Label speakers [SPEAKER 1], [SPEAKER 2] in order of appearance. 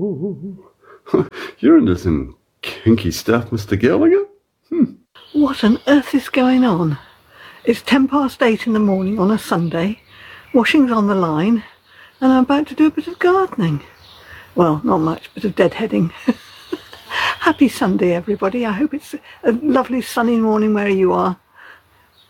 [SPEAKER 1] You're into some kinky stuff, Mr. Gallagher.
[SPEAKER 2] What on earth is going on? It's 8:10 in the morning on a Sunday, washing's on the line, and I'm about to do a bit of gardening. Well, not much, bit of deadheading. Happy Sunday, everybody. I hope it's a lovely sunny morning where you are.